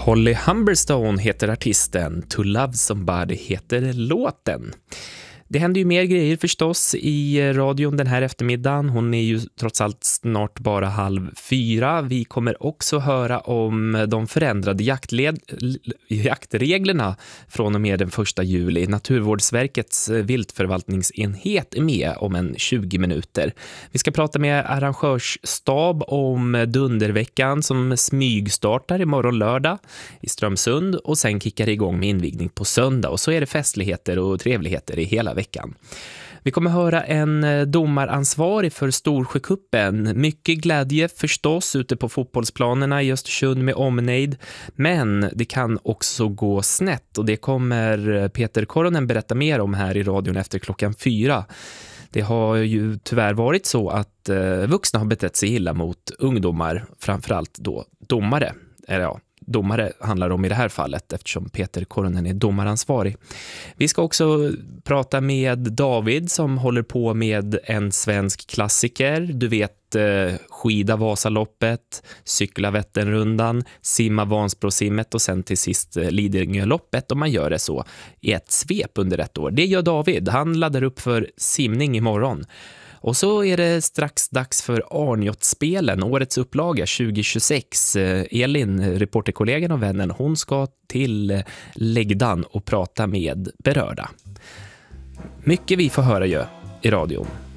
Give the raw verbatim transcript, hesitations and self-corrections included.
Holly Humberstone heter artisten, To Love Somebody heter låten. Det händer ju mer grejer förstås i radion den här eftermiddagen. Hon är ju trots allt snart bara halv fyra. Vi kommer också höra om de förändrade jaktled, jaktreglerna från och med den första juli. Naturvårdsverkets viltförvaltningsenhet är med om en tjugo minuter. Vi ska prata med arrangörsstab om Dunderveckan som smygstartar imorgon lördag i Strömsund och sen kickar igång med invigning på söndag. Och så är det festligheter och trevligheter i hela veckan. Vi kommer höra en domaransvarig för Storsjökuppen. Mycket glädje förstås ute på fotbollsplanerna i Östersund med omnejd. Men det kan också gå snett och det kommer Peter Koronen berätta mer om här i radion efter klockan fyra. Det har ju tyvärr varit så att eh, vuxna har betett sig illa mot ungdomar, framförallt då domare. Eller ja, domare handlar om i det här fallet eftersom Peter Koronen är domaransvarig. Vi ska också prata med David som håller på med en svensk klassiker. Du vet eh, skida Vasaloppet, cykla Vätternrundan, simma Vansbrosimmet och sen till sist eh, Lidingöloppet om man gör det så i ett svep under ett år. Det gör David. Han laddar upp för simning imorgon. Och så är det strax dags för Arnjot-spelen, årets upplaga tjugo tjugosex. Elin, reporterkollegan och vännen, hon ska till läggdan och prata med berörda. Mycket vi får höra ju i radion.